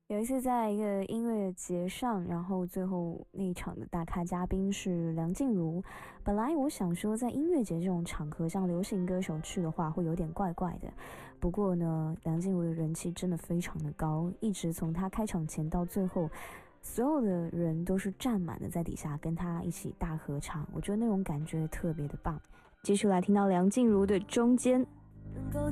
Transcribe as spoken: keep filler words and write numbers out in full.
有一次在一个音乐节上，然后最后那一场的大咖嘉宾是梁静茹。本来我想说，在音乐节这种场合，像流行歌手去的话，会有点怪怪的。不过呢，梁静茹的人气真的非常的高，一直从她开场前到最后，所有的人都是站满了在底下跟她一起大合唱，我觉得那种感觉特别的棒。继续来听到梁静茹的《中间》。能够